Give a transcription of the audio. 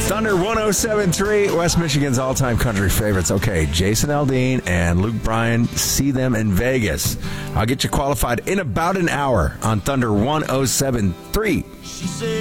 Thunder 107.3, West Michigan's all-time country favorites. Okay, Jason Aldean and Luke Bryan, see them in Vegas. I'll get you qualified in about an hour on Thunder 107.3.